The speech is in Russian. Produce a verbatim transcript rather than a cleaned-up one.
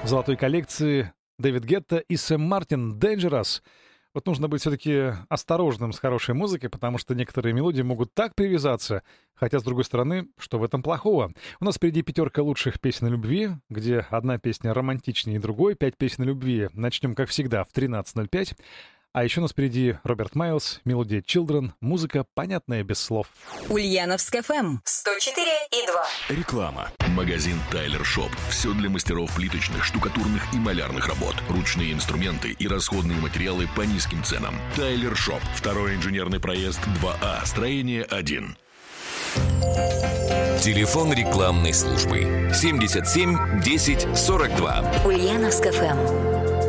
золотой коллекции Дэвид Гетта и Сэм Мартин «Dangerous». Вот нужно быть все-таки осторожным с хорошей музыкой, потому что некоторые мелодии могут так привязаться, хотя, с другой стороны, что в этом плохого? У нас впереди пятерка лучших песен о любви, где одна песня романтичнее другой, пять песен о любви. Начнем, как всегда, в тринадцать ноль пять. А еще у нас впереди Роберт Майлз, мелодия «Children», музыка, понятная без слов. Ульяновск эф эм сто четыре и два. Реклама. Магазин Тайлер Шоп. Все для мастеров плиточных, штукатурных и малярных работ. Ручные инструменты и расходные материалы по низким ценам. Тайлер Шоп. Второй инженерный проезд два А. Строение один. Телефон рекламной службы семьдесят семь десять сорок два. Ульяновск эф эм.